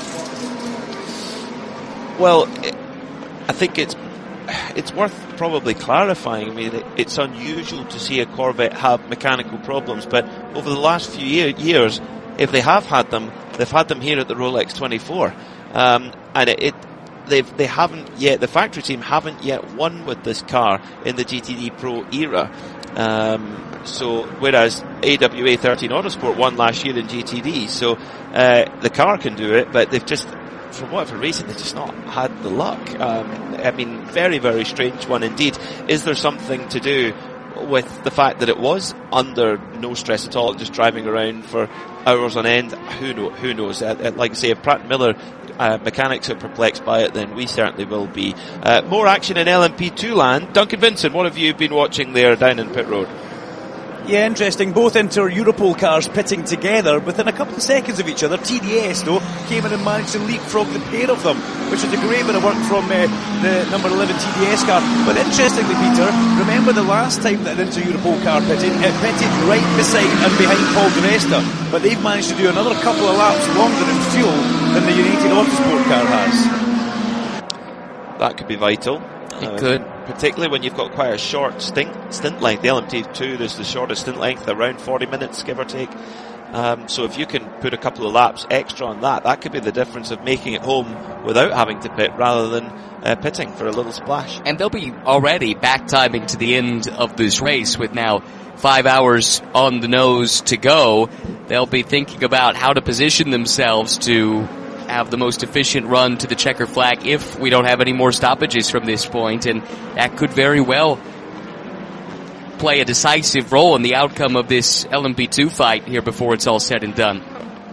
Well, it, I think it's it's worth probably clarifying. I mean, it, it's unusual to see a Corvette have mechanical problems, but over the last few year, years, if they have had them, they've had them here at the Rolex twenty-four, um, and it, it they've they haven't yet. The factory team haven't yet won with this car in the G T D Pro era. Um, so whereas A W A thirteen Autosport won last year in G T D, so uh, the car can do it, but they've just, for whatever reason, they've just not had the luck. Um, I mean, very very strange one indeed. Is there something to do with the fact that it was under no stress at all, just driving around for hours on end? Who know, who knows? Uh, like I say, if Pratt Miller uh, mechanics are perplexed by it, then we certainly will be. Uh, more action in L M P two land. Duncan Vincent, what have you been watching there down in pit road? Yeah, interesting. Both Inter-Europol cars pitting together within a couple of seconds of each other. T D S, though, came in and managed to leapfrog the pair of them, which was a great bit of work from uh, the number eleven T D S car. But interestingly, Peter, remember the last time that an Inter-Europol car pitted, it pitted right beside and behind Paul di Resta. But they've managed to do another couple of laps longer in fuel than the United Autosport car has. That could be vital. It uh, could. Particularly when you've got quite a short stint, stint length. The L M P two is the shortest stint length, around forty minutes, give or take. Um, so if you can put a couple of laps extra on that, that could be the difference of making it home without having to pit rather than uh, pitting for a little splash. And they'll be already back timing to the end of this race with now five hours on the nose to go. They'll be thinking about how to position themselves to have the most efficient run to the checker flag if we don't have any more stoppages from this point, and that could very well play a decisive role in the outcome of this L M P two fight here before it's all said and done.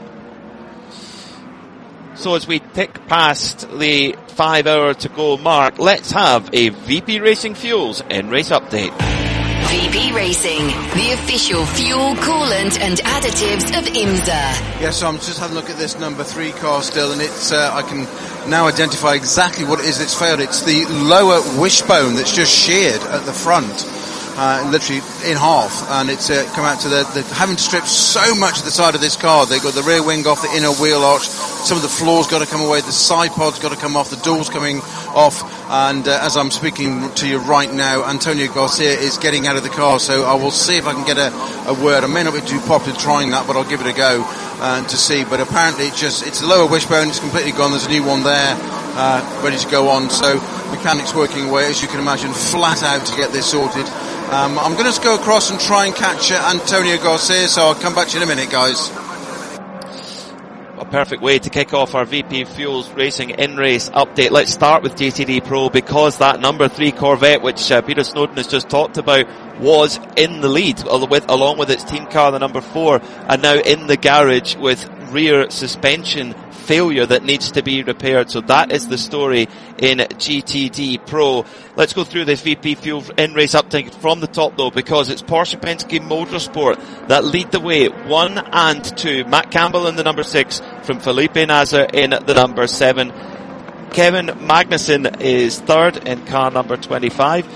So as we tick past the five hour to go mark, let's have a V P Racing Fuels in-race update. V P Racing, the official fuel, coolant and additives of IMSA. Yes, so I'm just having a look at this number three car still, and it's uh, I can now identify exactly what it is that's failed. It's the lower wishbone that's just sheared at the front, uh, literally in half, and it's uh, come out to the, the having to strip so much of the side of this car. They've got the rear wing off, the inner wheel arch, some of the floor's got to come away, the side pod's got to come off, the door's coming off, and uh, as I'm speaking to you right now, Antonio Garcia is getting out of the car, so I will see if I can get a, a word. I may not be too popular trying that, but I'll give it a go uh, to see. But apparently it's just, it's the lower wishbone, it's completely gone, there's a new one there, uh, ready to go on, so mechanics working away, as you can imagine, flat out to get this sorted. Um, I'm going to go across and try and catch uh, Antonio Garcia, so I'll come back to you in a minute, guys. A perfect way to kick off our V P Fuels Racing in-race update. Let's start with G T D Pro, because that number three Corvette, which uh, Peter Snowden has just talked about, was in the lead, with, along with its team car, the number four, and now in the garage with rear suspension failure that needs to be repaired. So that is the story in G T D Pro. Let's go through this V P Fuel in-race update from the top though, because it's Porsche Penske Motorsport that lead the way, one and two. Matt Campbell in the number six, from Felipe Nasr in the number seven. Kevin Magnussen is third in car number twenty-five.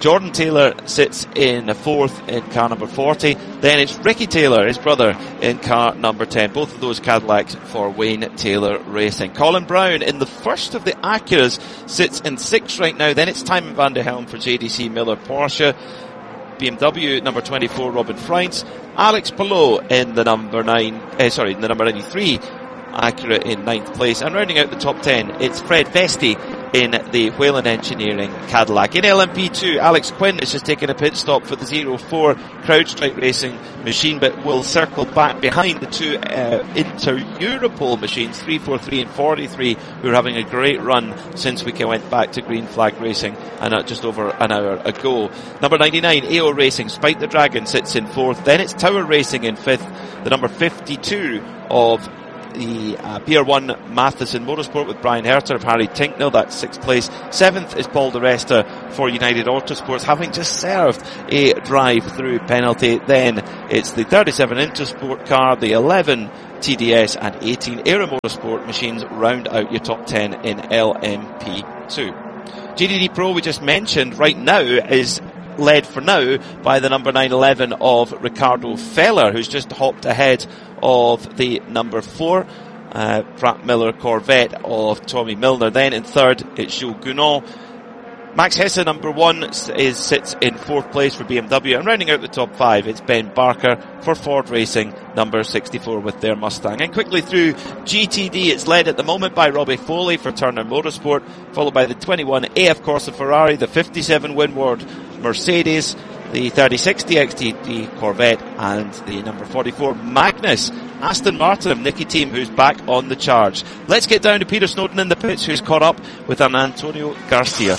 Jordan Taylor sits in fourth in car number forty. Then it's Ricky Taylor, his brother, in car number ten. Both of those Cadillacs for Wayne Taylor Racing. Colin Brown in the first of the Acuras sits in sixth right now. Then it's Tijmen van der Helm for J D C Miller Porsche. B M W number twenty-four, Robin Freins. Alex Palou in the number nine, uh, sorry, in the number ninety-three Acura in ninth place. And rounding out the top ten, it's Fred Vesti in the Whelen Engineering Cadillac. In L M P two, Alex Quinn is just taking a pit stop for the zero four CrowdStrike Racing machine, but will circle back behind the two uh, Inter-Europol machines, three forty-three and forty-three, who are having a great run since we went back to Green Flag Racing and uh, just over an hour ago. Number ninety-nine, A O Racing, Spike the Dragon sits in fourth. Then it's Tower Racing in fifth. The number fifty-two of the uh, Pier one Matheson Motorsport with Brian Herter of Harry Tinknell, that's sixth place. Seventh is Paul Di Resta for United Autosports, having just served a drive-through penalty. Then it's the thirty-seven Intersport car, the eleven T D S and eighteen Aero Motorsport machines round out your top ten in L M P two. G D D Pro, we just mentioned, right now is led for now by the number nine eleven of Ricardo Feller, who's just hopped ahead of the number four uh, Pratt Miller Corvette of Tommy Milner. Then in third it's Jules Gounon. Max Hesse, number one, is sits in fourth place for B M W, and rounding out the top five it's Ben Barker for Ford Racing, number sixty-four with their Mustang. And quickly through G T D, it's led at the moment by Robbie Foley for Turner Motorsport, followed by the twenty-one A F Corsa Ferrari, the fifty-seven Winward Mercedes, the thirty sixty X T D Corvette, and the number forty-four Magnus Aston Martin of Nicky Team, who's back on the charge. Let's get down to Peter Snowden in the pits, who's caught up with an Antonio Garcia.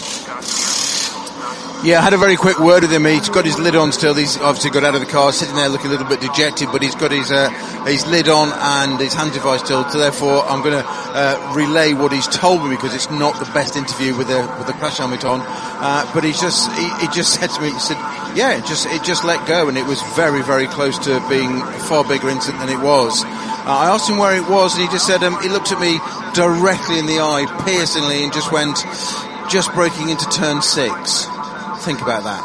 Yeah, I had a very quick word with him. He's got his lid on still. He's obviously got out of the car, sitting there looking a little bit dejected, but he's got his uh, his lid on and his hand device still. So therefore, I'm going to uh, relay what he's told me, because it's not the best interview with the with the crash helmet on. Uh, but he's just he, he just said to me, he said, "Yeah, it just it just let go, and it was very very close to being a far bigger incident than it was." Uh, I asked him where it was, and he just said um, he looked at me directly in the eye, piercingly, and just went, "Just braking into turn six." Think about that.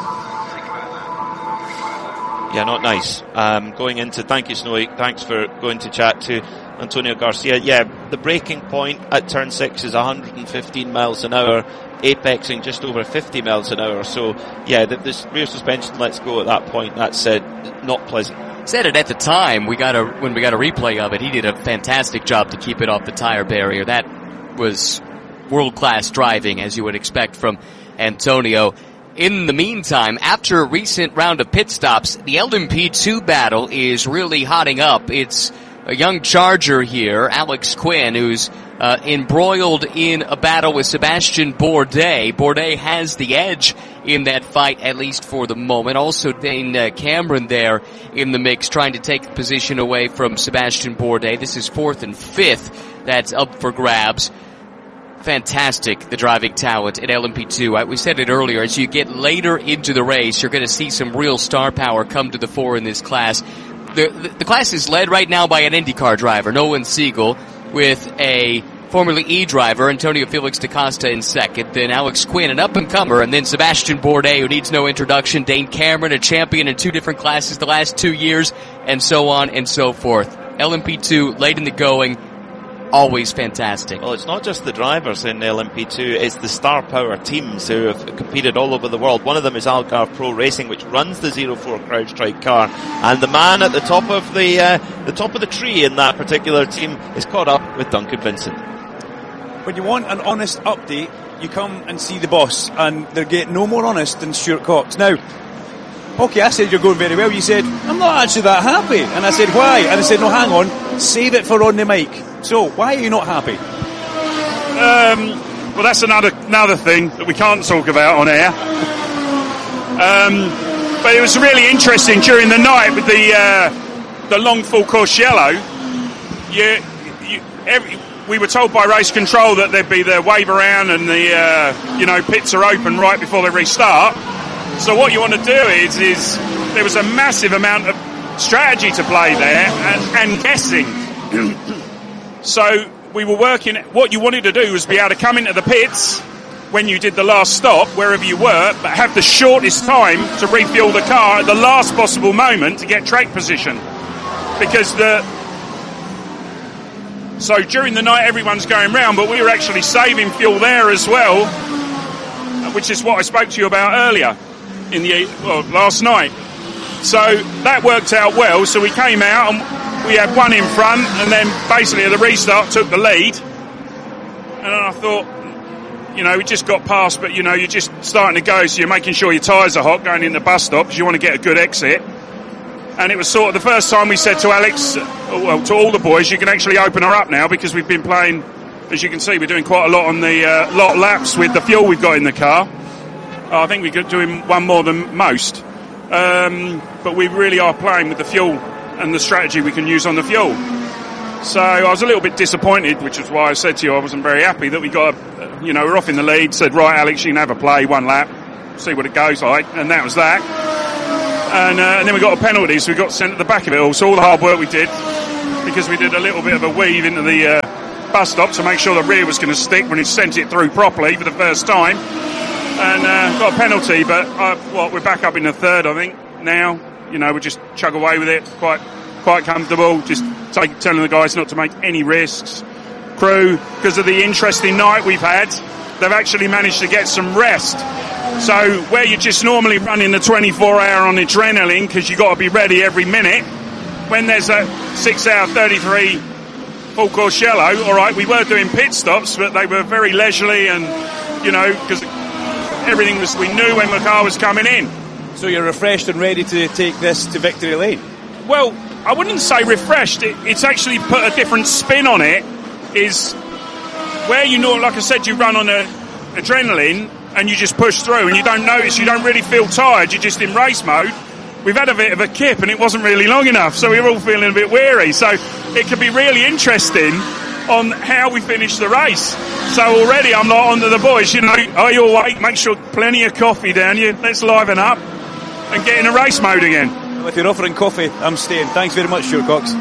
Yeah, not nice. Um, going into, thank you Snowy, thanks for going to chat to Antonio Garcia. Yeah, the braking point at turn six is one hundred fifteen miles an hour, apexing just over fifty miles an hour. So yeah, the, this rear suspension lets go at that point. That's uh, not pleasant. Said it at the time. We got a when we got a replay of it. He did a fantastic job to keep it off the tire barrier. That was world-class driving, as you would expect from Antonio. In the meantime, after a recent round of pit stops, the L M P two battle is really hotting up. It's a young charger here, Alex Quinn, who's uh, embroiled in a battle with Sebastian Bourdais. Bourdais has the edge in that fight, at least for the moment. Also, Dane uh, Cameron there in the mix, trying to take the position away from Sebastian Bourdais. This is fourth and fifth. That's up for grabs. Fantastic, the driving talent at L M P two. We said it earlier, as you get later into the race, you're going to see some real star power come to the fore in this class. The, the, the class is led right now by an IndyCar driver, Nolan Siegel, with a Formula E driver, Antonio Felix da Costa, in second. Then Alex Quinn, an up-and-comer, and then Sebastian Bourdais, who needs no introduction. Dane Cameron, a champion in two different classes the last two years, and so on and so forth. L M P two, late in the going. Always fantastic. Well, it's not just the drivers in L M P two, it's the star power teams who have competed all over the world. One of them is Algarve Pro Racing, which runs the zero four CrowdStrike car, and the man at the top of the uh, the top of the tree in that particular team is caught up with Duncan Vincent. When you want an honest update, you come and see the boss, and they're getting no more honest than Stuart Cox. Now, okay, I said you're going very well. You said, I'm not actually that happy. And I said, why? And I said, no, hang on, save it for on the mic. So, why are you not happy? Um, well, that's another another thing that we can't talk about on air. Um, but it was really interesting during the night with the uh, the long full course yellow. You, you, every, we were told by race control that there'd be the wave around and the uh, you know pits are open right before they restart. So what you want to do is is there was a massive amount of strategy to play there and, and guessing. So we were working, what you wanted to do was be able to come into the pits when you did the last stop, wherever you were, but have the shortest time to refuel the car at the last possible moment to get track position. Because the... So during the night everyone's going round, but we were actually saving fuel there as well, which is what I spoke to you about earlier, in the well, last night. So that worked out well, so we came out and we had one in front, and then basically at the restart took the lead. And then I thought, you know, we just got past, but you know, you're just starting to go, so you're making sure your tyres are hot going in the bus stop because you want to get a good exit. And it was sort of the first time we said to Alex, well, to all the boys, you can actually open her up now because we've been playing, as you can see, we're doing quite a lot on the uh, lot laps with the fuel we've got in the car. Uh, I think we're doing one more than most. Um, but we really are playing with the fuel and the strategy we can use on the fuel. So I was a little bit disappointed, which is why I said to you I wasn't very happy that we got, a, you know, we're off in the lead, said, right, Alex, you can have a play, one lap, see what it goes like, and that was that. And, uh, and then we got a penalty, so we got sent at the back of it all. So all the hard work we did, because we did a little bit of a weave into the uh, bus stop to make sure the rear was going to stick when it sent it through properly for the first time. And uh, got a penalty, but uh, what, we're back up in the third, I think, now. You know, we just chug away with it, quite quite comfortable, just take, telling the guys not to make any risks. Crew, because of the interesting night we've had, they've actually managed to get some rest. So where you're just normally running the twenty-four hour on adrenaline because you've got to be ready every minute, when there's a six hour thirty-three full course yellow, all right, we were doing pit stops, but they were very leisurely and, you know, because everything was, we knew when the car was coming in. So you're refreshed and ready to take this to victory lane? Well, I wouldn't say refreshed. It, it's actually put a different spin on it. Is where you know, like I said, you run on a adrenaline and you just push through and you don't notice, you don't really feel tired, you're just in race mode. We've had a bit of a kip and it wasn't really long enough, so we were all feeling a bit weary. So it could be really interesting on how we finish the race. So already I'm like onto the boys, you know, are you awake? Make sure plenty of coffee down you. Let's liven up and get in a race mode again. Well, if you're offering coffee, I'm staying. Thanks very much, Stuart Cox.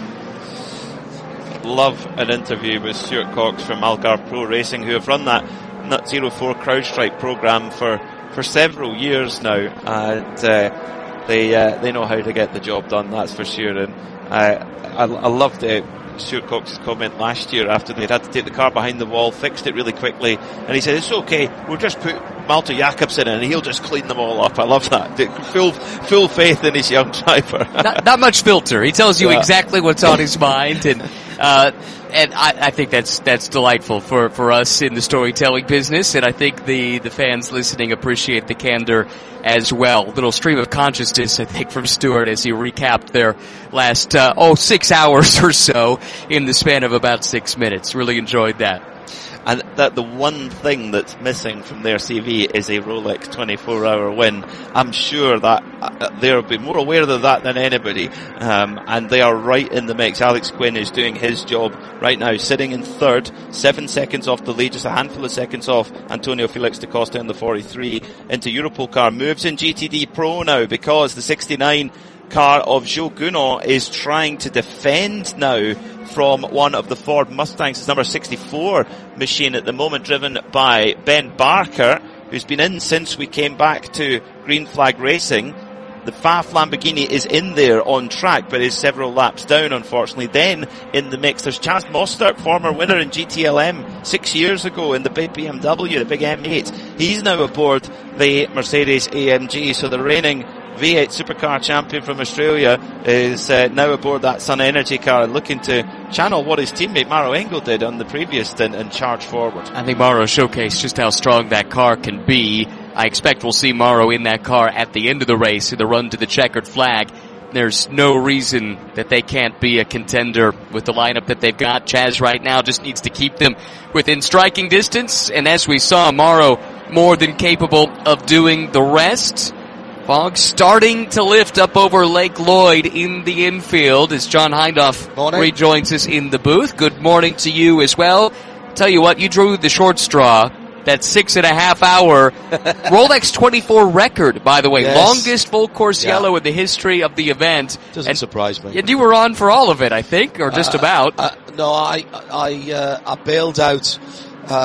Love an interview with Stuart Cox from Algarve Pro Racing, who have run that Nut Zero four CrowdStrike program for, for several years now, and uh, they uh, they know how to get the job done, that's for sure. And uh, I, I loved it. Stuart Cox's comment last year after they'd had to take the car behind the wall, fixed it really quickly, and he said, it's okay, we'll just put Malte Jakobsen in and he'll just clean them all up. I love that. Full, full faith in his young driver. not, not much filter. He tells you yeah. exactly what's on his mind, and uh, and I, I think that's that's delightful for, for us in the storytelling business, and I think the, the fans listening appreciate the candor as well. A little stream of consciousness, I think, from Stuart as he recapped their last, uh, oh, six hours or so in the span of about six minutes. Really enjoyed that. And that the one thing that's missing from their C V is a Rolex twenty-four hour win. I'm sure that uh, they'll be more aware of that than anybody. Um, and they are right in the mix. Alex Quinn is doing his job right now, sitting in third, seven seconds off the lead, just a handful of seconds off Antonio Felix da Costa in the forty-three into Europol car. Moves in G T D Pro now because the sixty-nine car of Joe Gunon is trying to defend now from one of the Ford Mustangs. It's number sixty-four machine at the moment, driven by Ben Barker, who's been in since we came back to Green Flag Racing. The F A F Lamborghini is in there on track, but is several laps down, unfortunately. Then in the mix, there's Chaz Mostert, former winner in G T L M six years ago in the big B M W, the big M eight. He's now aboard the Mercedes A M G, so the reigning V eight Supercar champion from Australia is uh, now aboard that Sun Energy car and looking to channel what his teammate Maro Engel did on the previous stint and charge forward. I think Maro showcased just how strong that car can be. I expect we'll see Maro in that car at the end of the race in the run to the checkered flag. There's no reason that they can't be a contender with the lineup that they've got. Chaz right now just needs to keep them within striking distance, and as we saw, Maro more than capable of doing the rest. Fog starting to lift up over Lake Lloyd in the infield as John Hindhaugh morning. rejoins us in the booth. Good morning to you as well. Tell you what, you drew the short straw. That six and a half hour Rolex twenty-four record, by the way. Yes. Longest full course yeah. yellow in the history of the event. Doesn't and, surprise me. And you were on for all of it, I think, or just uh, about. Uh, no, I I uh, I bailed out um,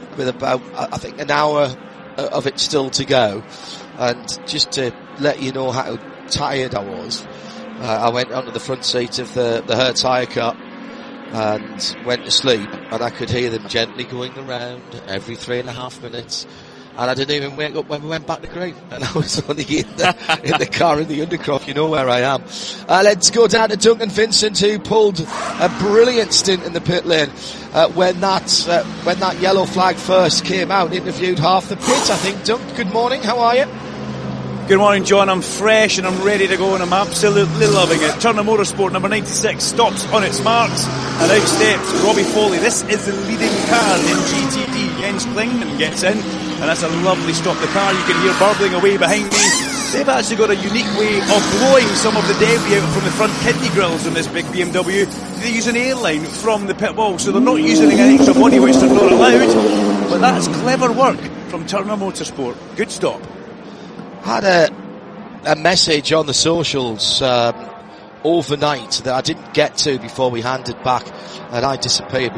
with about, I think, an hour of it still to go. And just to let you know how tired I was, uh, I went onto the front seat of the, the Hertz hire car and went to sleep, and I could hear them gently going around every three and a half minutes. And I didn't even wake up when we went back to Crewe. And I was only in the, in the car in the Undercroft. You know where I am. Uh, let's go down to Duncan Vincent, who pulled a brilliant stint in the pit lane uh, when that uh, when that yellow flag first came out. Interviewed half the pit, I think. Dunk, good morning. How are you? Good morning, John. I'm fresh and I'm ready to go, and I'm absolutely loving it. Turner Motorsport number ninety-six stops on its marks, and out steps Robbie Foley. This is the leading car in G T D. Jens Klingman gets in, and that's a lovely stop. The car you can hear burbling away behind me. They've actually got a unique way of blowing some of the debris out from the front kidney grills on this big B M W. They use an airline from the pit wall, so they're not using any extra body, which they're not allowed. But that's clever work from Turner Motorsport. Good stop. Had a a message on the socials um, overnight that I didn't get to before we handed back, and I disappeared